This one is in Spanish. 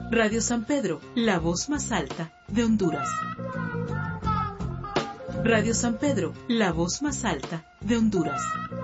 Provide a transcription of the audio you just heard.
Radio San Pedro, la voz más alta de Honduras. Radio San Pedro, la voz más alta de Honduras.